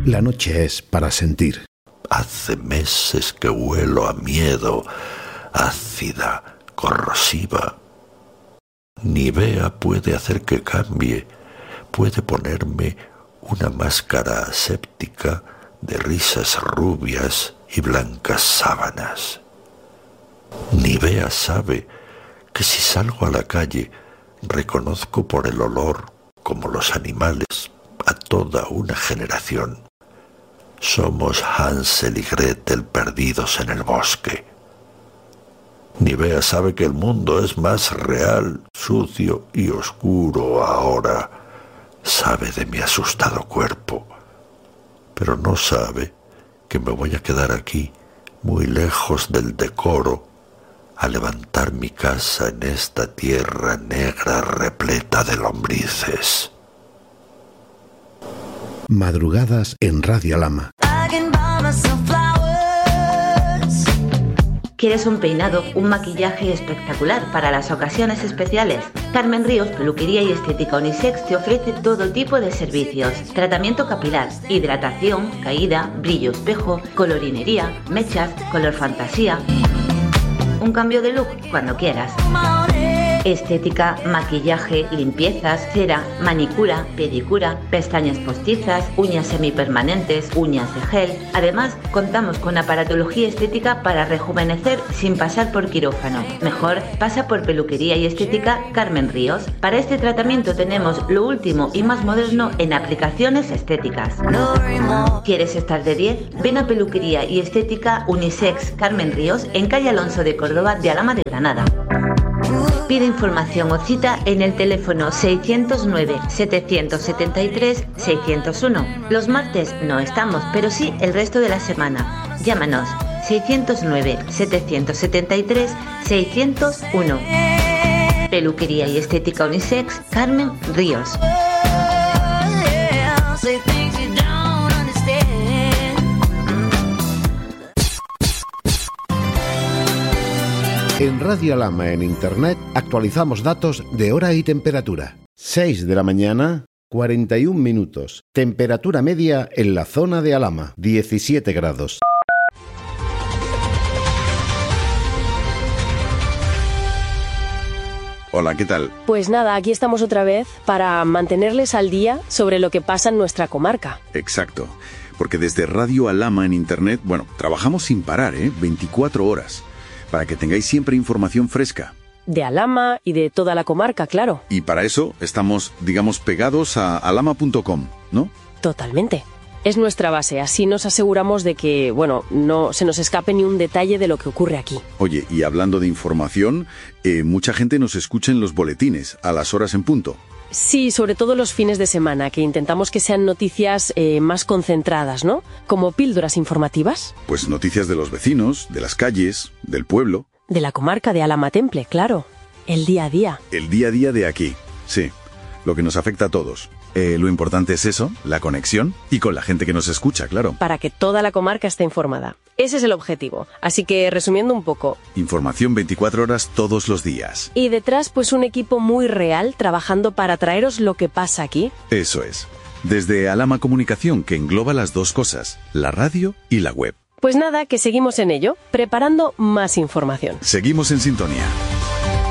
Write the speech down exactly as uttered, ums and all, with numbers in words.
La noche es para sentir. Hace meses que huelo a miedo, ácida, corrosiva. Nivea puede hacer que cambie, puede ponerme una máscara aséptica de risas rubias y blancas sábanas. Nivea sabe que si salgo a la calle reconozco por el olor, como los animales, a toda una generación. Somos Hansel y Gretel perdidos en el bosque. Nivea sabe que el mundo es más real, sucio y oscuro ahora. Sabe de mi asustado cuerpo, pero no sabe que me voy a quedar aquí, muy lejos del decoro, a levantar mi casa en esta tierra negra repleta de lombrices. Madrugadas en Radio Alhama. ¿Quieres un peinado, un maquillaje espectacular para las ocasiones especiales? Carmen Ríos, Peluquería y Estética Unisex te ofrece todo tipo de servicios. Tratamiento capilar, hidratación, caída, brillo espejo, colorinería, mechas, color fantasía. Un cambio de look cuando quieras. Estética, maquillaje, limpiezas, cera, manicura, pedicura, pestañas postizas, uñas semipermanentes, uñas de gel. Además, contamos con aparatología estética para rejuvenecer sin pasar por quirófano. Mejor, pasa por Peluquería y Estética Carmen Ríos. Para este tratamiento tenemos lo último y más moderno en aplicaciones estéticas. ¿Quieres estar de diez? Ven a Peluquería y Estética Unisex Carmen Ríos en calle Alonso de Córdoba de Alhama de Granada. Pide información o cita en el teléfono seiscientos nueve, setecientos setenta y tres, seiscientos uno. Los martes no estamos, pero sí el resto de la semana. Llámanos seiscientos nueve, setecientos setenta y tres, seiscientos uno. Peluquería y Estética Unisex Carmen Ríos. En Radio Alhama en Internet actualizamos datos de hora y temperatura. seis de la mañana, cuarenta y un minutos. Temperatura media en la zona de Alhama, diecisiete grados. Hola, ¿qué tal? Pues nada, aquí estamos otra vez para mantenerles al día sobre lo que pasa en nuestra comarca. Exacto, porque desde Radio Alhama en Internet, bueno, trabajamos sin parar, ¿eh? veinticuatro horas. Para que tengáis siempre información fresca. De Alhama y de toda la comarca, claro. Y para eso estamos, digamos, pegados a alhama punto com, ¿no? Totalmente. Es nuestra base, así nos aseguramos de que, bueno, no se nos escape ni un detalle de lo que ocurre aquí. Oye, y hablando de información, eh, mucha gente nos escucha en los boletines, a las horas en punto. Sí, sobre todo los fines de semana, que intentamos que sean noticias eh, más concentradas, ¿no? Como píldoras informativas. Pues noticias de los vecinos, de las calles, del pueblo. De la comarca de Alhama Temple, claro. El día a día. El día a día de aquí, sí. Lo que nos afecta a todos. Eh, lo importante es eso, la conexión, y con la gente que nos escucha, claro. Para que toda la comarca esté informada. Ese es el objetivo. Así que, resumiendo un poco. Información veinticuatro horas todos los días. Y detrás, pues un equipo muy real trabajando para traeros lo que pasa aquí. Eso es. Desde Alhama Comunicación, que engloba las dos cosas, la radio y la web. Pues nada, que seguimos en ello, preparando más información. Seguimos en sintonía.